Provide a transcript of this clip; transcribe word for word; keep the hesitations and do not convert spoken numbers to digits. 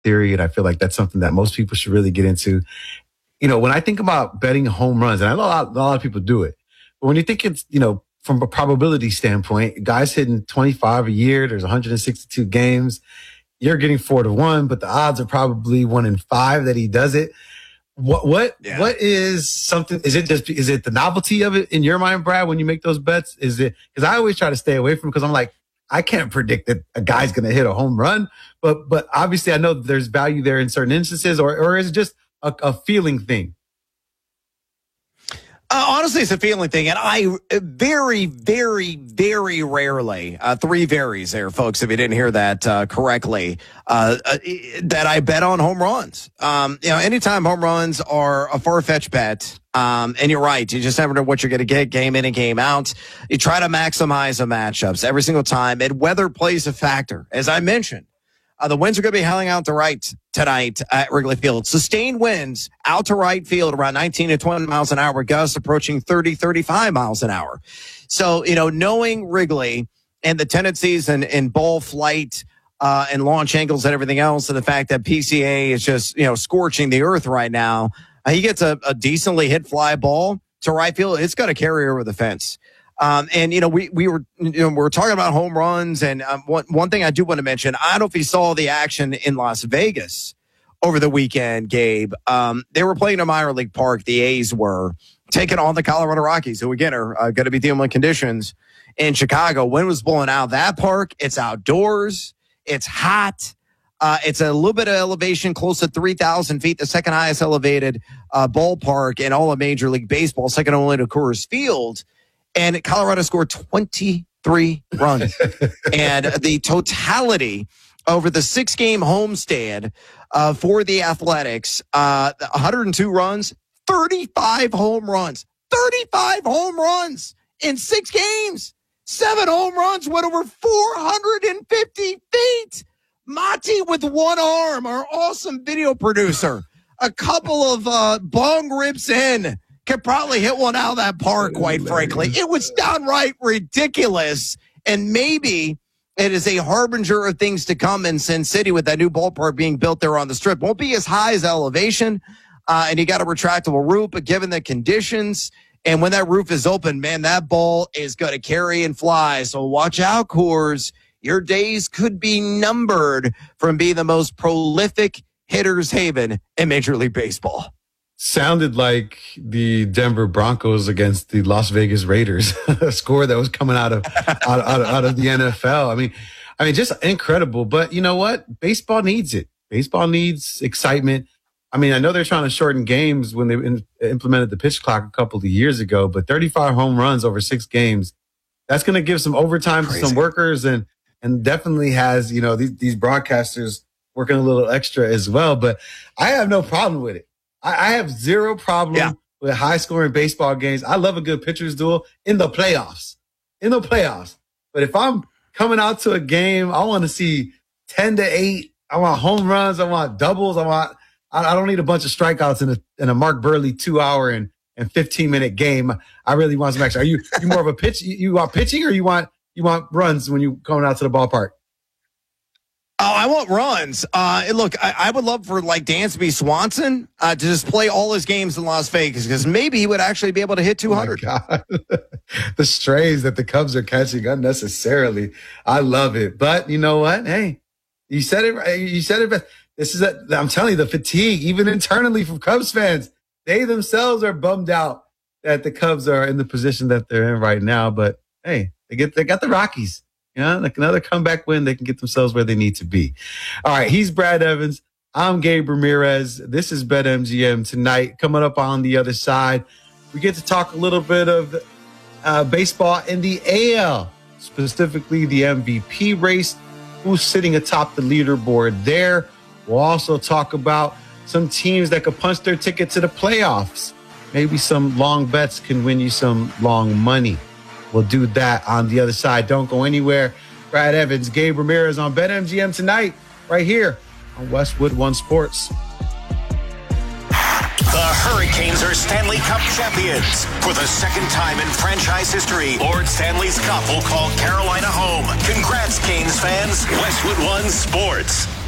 theory, and I feel like that's something that most people should really get into. You know, when I think about betting home runs, and I know a lot, a lot of people do it, but when you think it's, you know, from a probability standpoint, guys hitting twenty-five a year, there's one hundred sixty-two games, you're getting four to one, but the odds are probably one in five that he does it. What, what, yeah. what is something, is it just, is it the novelty of it in your mind, Brad, when you make those bets? Is it, cause I always try to stay away from it because I'm like, I can't predict that a guy's going to hit a home run, but, but obviously I know that there's value there in certain instances, or, or is it just a, a feeling thing? Uh, honestly, it's a feeling thing, and I very, very, very rarely, uh, three varies there, folks, if you didn't hear that uh, correctly, uh, uh, that I bet on home runs. Um, you know, anytime home runs are a far-fetched bet, um, and you're right, you just never know what you're going to get game in and game out. You try to maximize the matchups every single time, and weather plays a factor. As I mentioned, Uh, the winds are going to be howling out to right tonight at Wrigley Field. Sustained winds out to right field around nineteen to twenty miles an hour, gusts approaching thirty, thirty-five miles an hour. So, you know, knowing Wrigley and the tendencies and, and ball flight uh, and launch angles and everything else, and the fact that P C A is just, you know, scorching the earth right now, uh, he gets a, a decently hit fly ball to right field. It's going to carry over the fence. Um, and, you know, we, we were, you know, we were talking about home runs. And um, one, one thing I do want to mention, I don't know if you saw the action in Las Vegas over the weekend, Gabe. Um, they were playing a minor league park. The A's were taking on the Colorado Rockies, who again are uh, going to be dealing with conditions in Chicago. Wind was blowing out that park. It's outdoors. It's hot. Uh, it's a little bit of elevation, close to three thousand feet, the second highest elevated uh, ballpark in all of Major League Baseball, second only to Coors Field. And Colorado scored twenty-three runs. And the totality over the six-game homestand uh, for the Athletics, uh, one hundred two runs, thirty-five home runs. thirty-five home runs in six games. Seven home runs went over four hundred fifty feet. Mati with one arm, our awesome video producer. A couple of uh, bong rips in. Could probably hit one out of that park, quite frankly. It was downright ridiculous. And maybe it is a harbinger of things to come in Sin City with that new ballpark being built there on the Strip. Won't be as high as elevation, uh, and you got a retractable roof, but given the conditions, and when that roof is open, man, that ball is going to carry and fly. So watch out, Coors. Your days could be numbered from being the most prolific hitter's haven in Major League Baseball. Sounded like the Denver Broncos against the Las Vegas Raiders, a score that was coming out of, out, out, out of the N F L. I mean, I mean, just incredible. But you know what? Baseball needs it. Baseball needs excitement. I mean, I know they're trying to shorten games when they in, implemented the pitch clock a couple of years ago, but thirty-five home runs over six games, that's going to give some overtime Crazy. to some workers, and and definitely has, you know, these, these broadcasters working a little extra as well. But I have no problem with it. I have zero problem yeah. with high-scoring baseball games. I love a good pitcher's duel in the playoffs. In the playoffs. But if I'm coming out to a game, I want to see ten to eight. I want home runs. I want doubles. I want. I don't need a bunch of strikeouts in a in a Mark Burley two-hour and and fifteen-minute game. I really want some action. Are you you more of a pitch? You, you want pitching, or you want you want runs when you coming out to the ballpark? Oh, I want runs. Uh, look, I, I would love for like Dansby Swanson uh, to just play all his games in Las Vegas, because maybe he would actually be able to hit two hundred. Oh my God. The strays that the Cubs are catching unnecessarily. I love it. But you know what? Hey, you said it. You said it best. This is a, I'm telling you, the fatigue, even internally from Cubs fans, they themselves are bummed out that the Cubs are in the position that they're in right now. But hey, they get they got the Rockies. You know, like another comeback win, they can get themselves where they need to be. All right, he's Brad Evans. I'm Gabe Ramirez. This is BetMGM tonight. Coming up on the other side, we get to talk a little bit of uh, baseball in the A L, specifically the M V P race, who's sitting atop the leaderboard there. We'll also talk about some teams that could punch their ticket to the playoffs. Maybe some long bets can win you some long money. We'll do that on the other side. Don't go anywhere. Brad Evans, Gabe Ramirez on BetMGM tonight, right here on Westwood One Sports. The Hurricanes are Stanley Cup champions. For the second time in franchise history, Lord Stanley's Cup will call Carolina home. Congrats, Canes fans. Westwood One Sports.